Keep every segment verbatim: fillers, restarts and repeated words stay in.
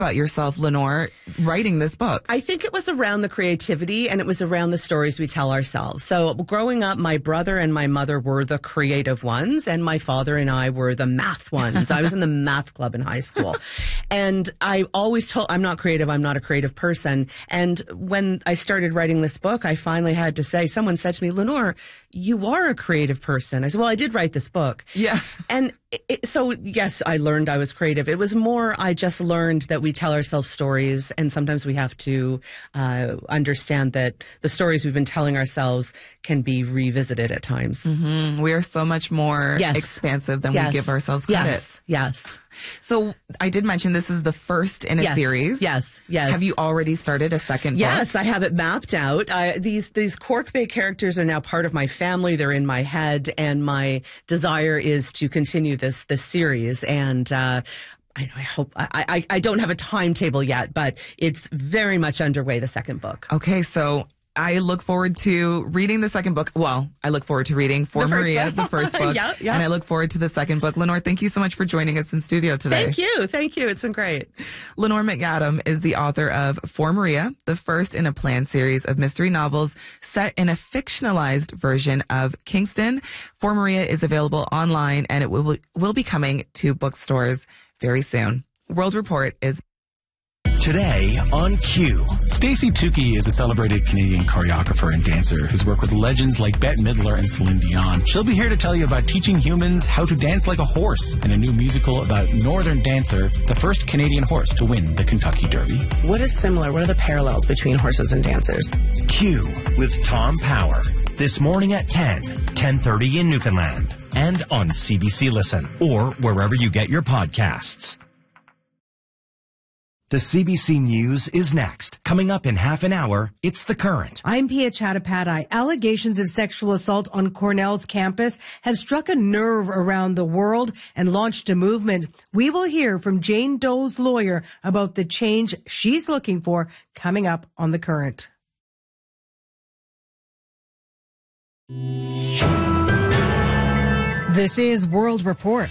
about yourself, Lenore, writing this book? I think it was around the creativity and it was around the stories we tell ourselves. So growing up, my brother and my mother were the creative ones and my father and I were the math ones. I was in the math club in high school. And I always told, I'm not creative, I'm not a creative person. And when I started writing this book, I finally had to say, someone said to me, Lenore, you are a creative person. I said, well, I did write this book. Yeah. And it, so, yes, I learned I was creative. It was more, I just learned that we tell ourselves stories, and sometimes we have to uh, understand that the stories we've been telling ourselves can be revisited at times. Mm-hmm. We are so much more yes. expansive than yes. we give ourselves credit. Yes, yes. So I did mention this is the first in a yes. series. Yes, yes. Have you already started a second book? Yes, I have it mapped out. I, these these Cork Bay characters are now part of my family. They're in my head, and my desire is to continue this this series. And uh, I, I hope I, I I don't have a timetable yet, but it's very much underway. The second book. Okay, so I look forward to reading the second book. Well, I look forward to reading For the Maria, the first book. yeah, yeah. And I look forward to the second book. Lenore, thank you so much for joining us in studio today. Thank you. Thank you. It's been great. Lenore McAdam is the author of For Maria, the first in a planned series of mystery novels set in a fictionalized version of Kingston. For Maria is available online and it will, will be coming to bookstores very soon. World Report is today on Q. Stacey Tukey is a celebrated Canadian choreographer and dancer who's worked with legends like Bette Midler and Celine Dion. She'll be here to tell you about teaching humans how to dance like a horse in a new musical about Northern Dancer, the first Canadian horse to win the Kentucky Derby. What is similar? What are the parallels between horses and dancers? Q with Tom Power. This morning at ten, ten thirty in Newfoundland. And on C B C Listen or wherever you get your podcasts. The C B C News is next. Coming up in half an hour, it's The Current. I'm Pia Chattopadhyay. Allegations of sexual assault on Cornell's campus have struck a nerve around the world and launched a movement. We will hear from Jane Doe's lawyer about the change she's looking for coming up on The Current. This is World Report.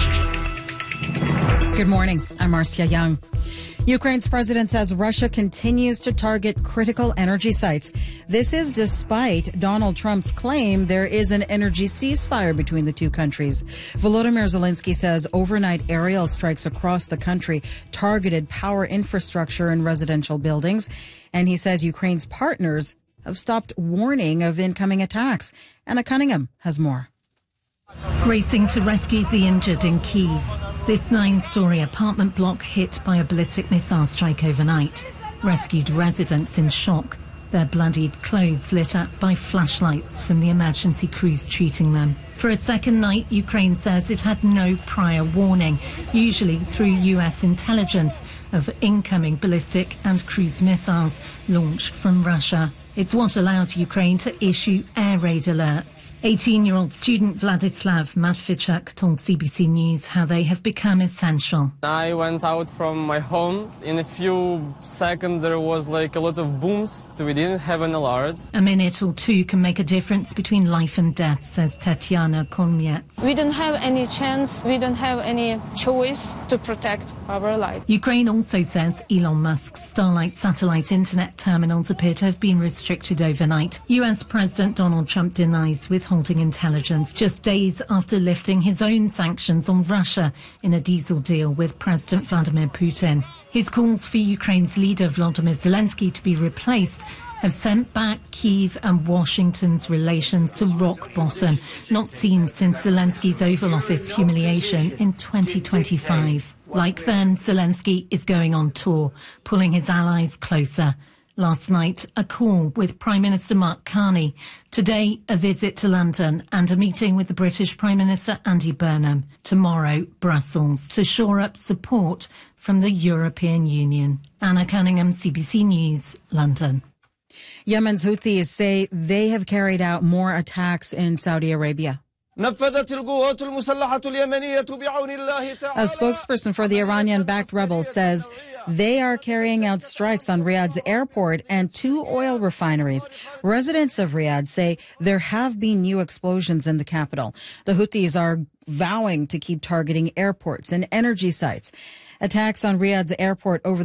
Good morning. I'm Marcia Young. Ukraine's president says Russia continues to target critical energy sites. This is despite Donald Trump's claim there is an energy ceasefire between the two countries. Volodymyr Zelensky says overnight aerial strikes across the country targeted power infrastructure and residential buildings. And he says Ukraine's partners have stopped warning of incoming attacks. Anna Cunningham has more. Racing to rescue the injured in Kyiv. This nine-storey apartment block hit by a ballistic missile strike overnight. Rescued residents in shock, their bloodied clothes lit up by flashlights from the emergency crews treating them. For a second night, Ukraine says it had no prior warning, usually through U S intelligence, of incoming ballistic and cruise missiles launched from Russia. It's what allows Ukraine to issue air raid alerts. eighteen-year-old student Vladislav Matvichuk told C B C News how they have become essential. I went out from my home. In a few seconds there was like a lot of booms, so we didn't have an alert. A minute or two can make a difference between life and death, says Tatiana Konmiets. We don't have any chance, we don't have any choice to protect our life. Ukraine also says Elon Musk's Starlight satellite internet terminals appear to have been restricted overnight. U S President Donald Trump denies withholding intelligence just days after lifting his own sanctions on Russia in a diesel deal with President Vladimir Putin. His calls for Ukraine's leader Volodymyr Zelensky to be replaced have sent back Kyiv and Washington's relations to rock bottom, not seen since Zelensky's Oval Office humiliation in twenty twenty-five. Like then, Zelensky is going on tour, pulling his allies closer. Last night, a call with Prime Minister Mark Carney. Today, a visit to London and a meeting with the British Prime Minister Andy Burnham. Tomorrow, Brussels, to shore up support from the European Union. Anna Cunningham, C B C News, London. Yemen's Houthis say they have carried out more attacks in Saudi Arabia. A spokesperson for the Iranian-backed rebels says they are carrying out strikes on Riyadh's airport and two oil refineries. Residents of Riyadh say there have been new explosions in the capital. The Houthis are vowing to keep targeting airports and energy sites. Attacks on Riyadh's airport over the